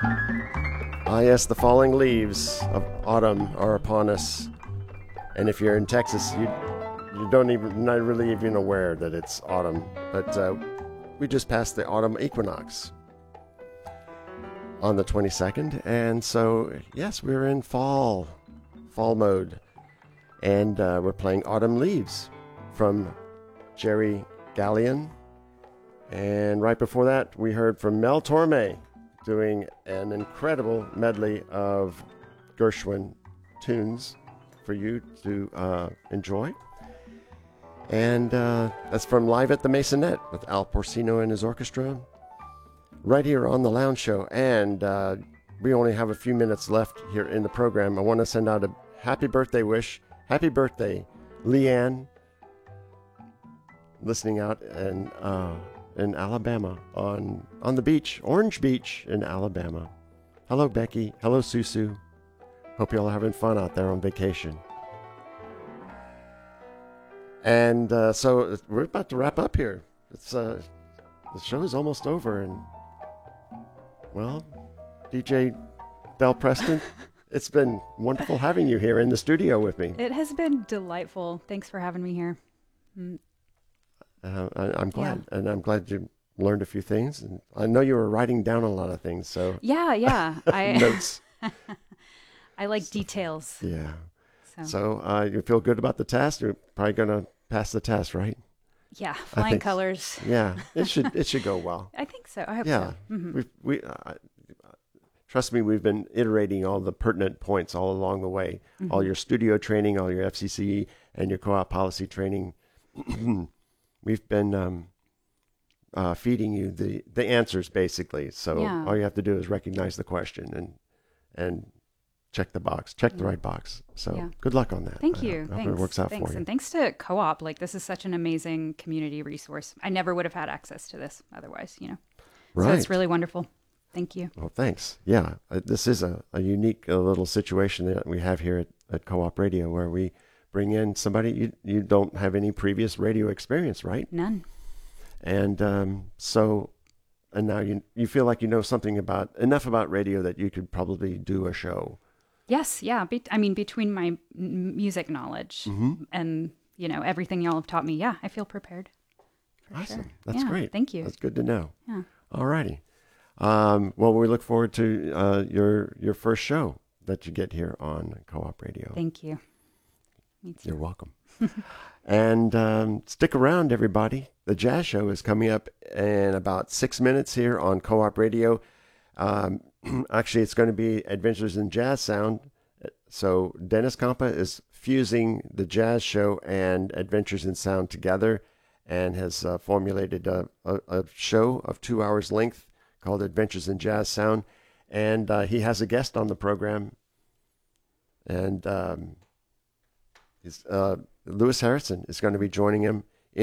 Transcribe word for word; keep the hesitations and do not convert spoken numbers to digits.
Ah, yes, the falling leaves of autumn are upon us. And if you're in Texas, you you don't even, not really even aware that it's autumn. But uh, we just passed the autumn equinox on the twenty-second. And so, yes, we're in fall, fall mode. And uh, we're playing Autumn Leaves from Jerry Gallion. And right before that, we heard from Mel Torme doing an incredible medley of Gershwin tunes for you to uh, enjoy. And uh, that's from Live at the Masonette with Al Porcino and his orchestra, right here on the Lounge Show. And uh, we only have a few minutes left here in the program. I want to send out a happy birthday wish. Happy birthday, Leanne, listening out in, uh, in Alabama, on, on the beach, Orange Beach in Alabama. Hello, Becky. Hello, Susu. Hope you're all having fun out there on vacation. And uh, so we're about to wrap up here. It's uh, the show is almost over, and well, D J Del Preston, it's been wonderful having you here in the studio with me. It has been delightful. Thanks for having me here. Mm. Uh, I, I'm glad, Yeah. and I'm glad you learned a few things. And I know you were writing down a lot of things, so Yeah, yeah. I notes. I like details. Yeah. So, So uh, you feel good about the test? You're probably gonna pass the test, right? yeah, flying think- colors. Yeah, it should it should go well. I think so. I hope Yeah, so. Mhm. we we uh, trust me. We've been iterating all the pertinent points all along the way. Mm-hmm. All your studio training, all your F C C and your co-op policy training. We've been um, uh, feeding you the the answers basically. So Yeah. all you have to do is recognize the question and and check the box, check the right box. So Yeah. good luck on that. Thank I you. hope- I Thanks. hope it works out Thanks. for you. And thanks to Co-op. Like, this is such an amazing community resource. I never would have had access to this otherwise, you know. Right. So it's really wonderful. Thank you. Well, thanks. Yeah, uh, this is a, a unique uh, little situation that we have here at, at Co-op Radio, where we bring in somebody you you don't have any previous radio experience, right? None. And um, so, and now you you feel like you know something about enough about radio that you could probably do a show. Yes, yeah. Be- I mean, between my m- music knowledge Mm-hmm. and, you know, everything y'all have taught me, yeah, I feel prepared. For Awesome. sure. That's Yeah, great. Thank you. That's good to know. Yeah. All righty. Um, well, we look forward to uh, your your first show that you get here on Co-op Radio. Thank you. Me too. You're welcome. And um, stick around, everybody. The Jazz Show is coming up in about six minutes here on Co-op Radio. Um, actually, it's going to be Adventures in Jazz Sound. So Dennis Compa is fusing the Jazz Show and Adventures in Sound together, and has uh, formulated a, a, a show of two hours length called Adventures in Jazz Sound. And uh, he has a guest on the program. And um, he's, uh, Lewis Harrison is going to be joining him.